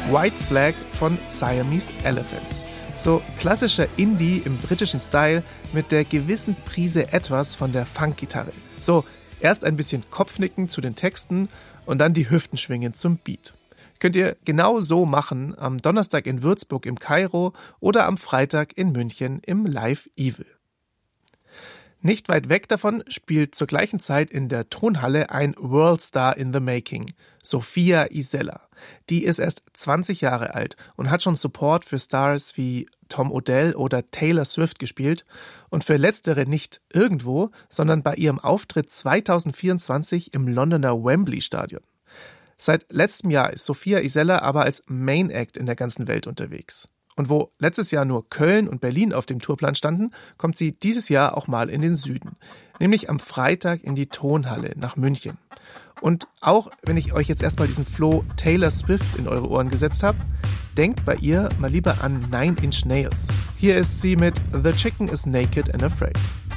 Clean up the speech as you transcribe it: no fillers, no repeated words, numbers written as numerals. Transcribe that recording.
White Flag von Siamese Elephants. So klassischer Indie im britischen Style mit der gewissen Prise etwas von der Funkgitarre. So, erst ein bisschen Kopfnicken zu den Texten und dann die Hüften schwingen zum Beat. Könnt ihr genau so machen am Donnerstag in Würzburg im Kairo oder am Freitag in München im Live Evil. Nicht weit weg davon spielt zur gleichen Zeit in der Tonhalle ein Worldstar in the Making, Sophia Isella. Die ist erst 20 Jahre alt und hat schon Support für Stars wie Tom Odell oder Taylor Swift gespielt und für letztere nicht irgendwo, sondern bei ihrem Auftritt 2024 im Londoner Wembley Stadion. Seit letztem Jahr ist Sophia Isella aber als Main Act in der ganzen Welt unterwegs. Und wo letztes Jahr nur Köln und Berlin auf dem Tourplan standen, kommt sie dieses Jahr auch mal in den Süden. Nämlich am Freitag in die Tonhalle nach München. Und auch wenn ich euch jetzt erstmal diesen Flow Taylor Swift in eure Ohren gesetzt habe, denkt bei ihr mal lieber an Nine Inch Nails. Hier ist sie mit The Chicken is Naked and Afraid.